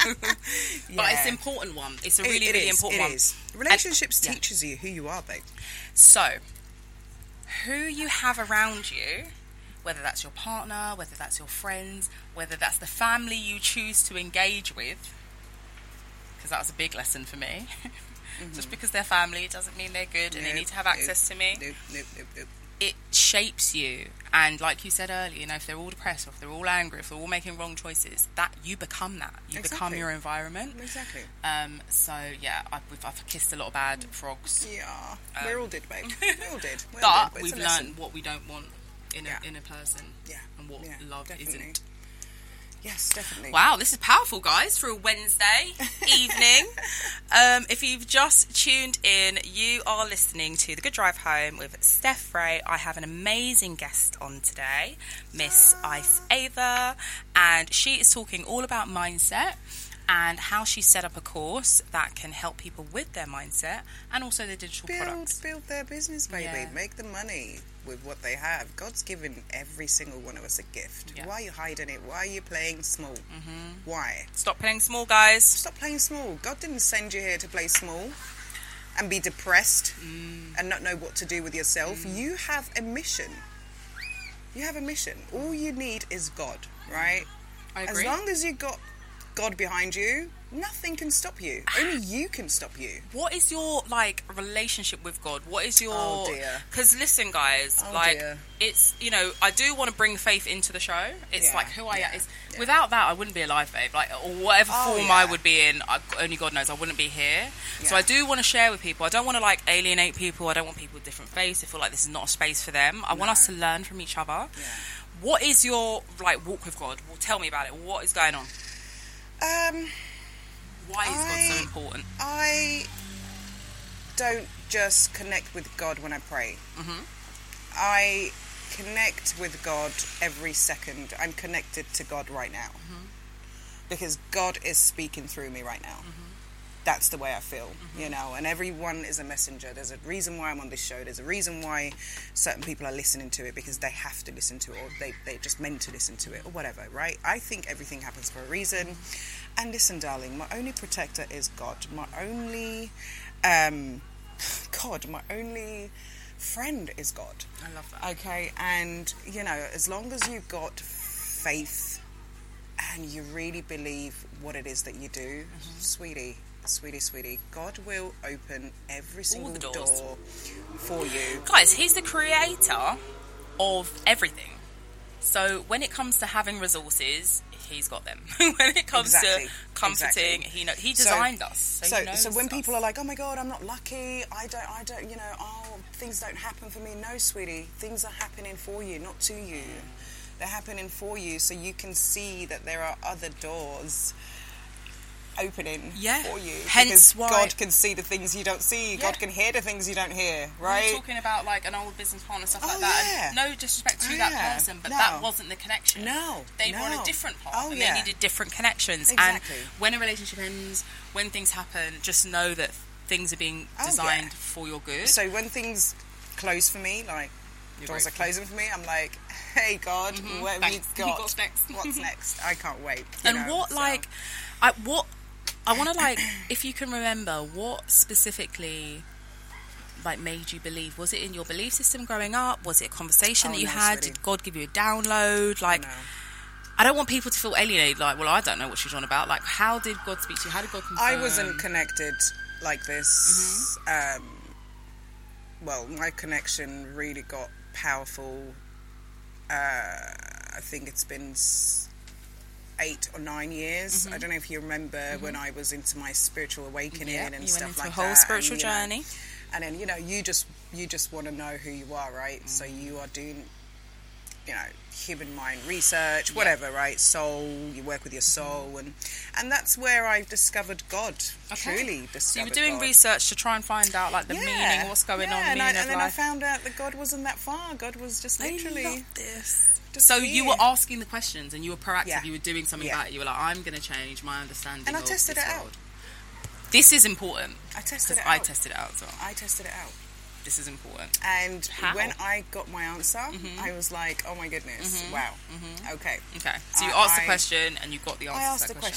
But it's an important one. It's a really, really important one. Relationships teaches you who you are, babe. So, who you have around you, whether that's your partner, whether that's your friends, whether that's the family you choose to engage with, because that was a big lesson for me. Just because they're family doesn't mean they're good and they need to have access to me. Nope. It shapes you, and like you said earlier, if they're all depressed, or if they're all angry, if they're all making wrong choices, that you become that. You become your environment. Exactly. So yeah, I've kissed a lot of bad frogs. Yeah, we all did, babe. We all did. But we've learned what we don't want in a person. Yeah. And what love isn't. Yes, definitely. Wow, this is powerful, guys, for a Wednesday evening. If you've just tuned in, you are listening to The Good Drive Home with Steph Ray. I have an amazing guest on today, Miss Ice Ava, and she is talking all about mindset and how she set up a course that can help people with their mindset and also their digital products. Build their business, baby. Yeah. Make the money with what they have. God's given every single one of us a gift. Yeah. Why are you hiding it? Why are you playing small? Why? Stop playing small, guys. Stop playing small. God didn't send you here to play small and be depressed and not know what to do with yourself. You have a mission. You have a mission. All you need is God, right? I agree. As long as you got God behind you, nothing can stop you. Only you can stop you. What is your relationship with God? What is your? Oh dear. Because listen, guys, dear. It's I do want to bring faith into the show. It's who I am. Without that, I wouldn't be alive, babe. Or whatever form I would be in, only God knows I wouldn't be here. Yeah. So I do want to share with people. I don't want to alienate people. I don't want people with different faiths to feel like this is not a space for them. I want us to learn from each other. Yeah. What is your walk with God? Well, tell me about it. What is going on? Why is God so important? I don't just connect with God when I pray. I connect with God every second. I'm connected to God right now. Because God is speaking through me right now. That's the way I feel, and everyone is a messenger. There's a reason why I'm on this show. There's a reason why certain people are listening to it, because they have to listen to it, or they're just meant to listen to it, or whatever, right? I think everything happens for a reason. And listen, darling, my only protector is God. My only, my only friend is God. I love that. Okay, and, as long as you've got faith and you really believe what it is that you do, sweetie, God will open every single door for you. Guys, he's the creator of everything. So when it comes to having resources, he's got them. When it comes to comforting, he designed us. So when people are like, oh my God, I'm not lucky, I don't, things don't happen for me. No, sweetie, things are happening for you, not to you. They're happening for you so you can see that there are other doors opening for you. Hence why God can see the things you don't see. God can hear the things you don't hear, right? We were talking about an old business partner, stuff like that. And no disrespect to that person, but that wasn't the connection. No. They were on a different path and they needed different connections. Exactly. And when a relationship ends, when things happen, just know that things are being designed for your good. So when things close for me, doors are closing for me, I'm like, hey God, what have you got? What's next? What's next? I can't wait. I want to if you can remember, what specifically made you believe? Was it in your belief system growing up? Was it a conversation that you had? Sweetie. Did God give you a download? No. I don't want people to feel alienated. I don't know what she's on about. How did God speak to you? How did God confirm? I wasn't connected like this. My connection really got powerful. I think it's been 8 or 9 years. I don't know if you remember when I was into my spiritual awakening and stuff like that. A whole spiritual journey. And then you just want to know who you are, right? So you are doing human mind research, whatever, right? Soul, you work with your soul, and that's where I discovered God. Truly discovered God. So you were doing research to try and find out the meaning, what's going on, the meaning of life. And I found out that God wasn't that far. God was just literally. I love this. So you were asking the questions and you were proactive. You were doing something about it. You were like, I'm going to change my understanding. And I tested it out. This is important. I tested it out. I tested it out as well. I tested it out. This is important. And when I got my answer, I was like, oh my goodness, wow. Okay. So you asked the question and you got the answer. I asked the